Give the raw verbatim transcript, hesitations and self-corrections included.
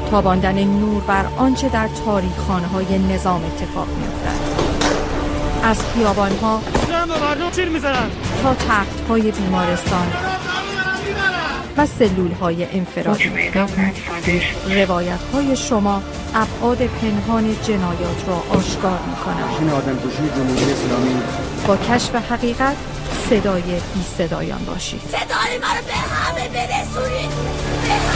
تاباندن نور بر آنچه در تاریخ‌خانه‌های نظام اتفاق می‌افتد. از خیابان‌ها تا تخت‌های بیمارستان و سلول‌های انفرادی، روایت‌های شما ابعاد پنهان جنایات را آشکار می‌کنند. با کشف حقیقت صدای بی صدایان باشید. صدای ما رو به همه برسونید.